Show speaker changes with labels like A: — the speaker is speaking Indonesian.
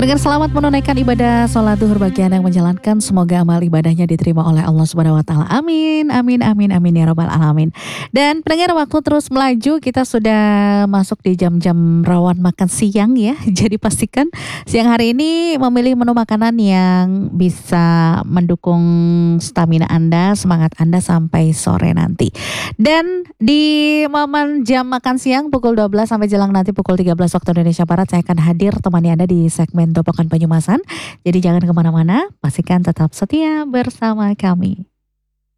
A: Pendengar, selamat menunaikan ibadah sholat duhur bagi Anda yang menjalankan. Semoga amal ibadahnya diterima oleh Allah Subhanahu wa taala. Amin, amin, amin, amin ya rabbal alamin. Dan pendengar, waktu terus melaju, kita sudah masuk di jam-jam rawan makan siang ya. Jadi pastikan siang hari ini memilih menu makanan yang bisa mendukung stamina Anda, semangat Anda sampai sore nanti. Dan di momen jam makan siang pukul 12 sampai jelang nanti pukul 13 waktu Indonesia Barat, saya akan hadir temani Anda di segmen Topokan Banyumasan. Jadi jangan kemana-mana, pastikan tetap setia bersama kami.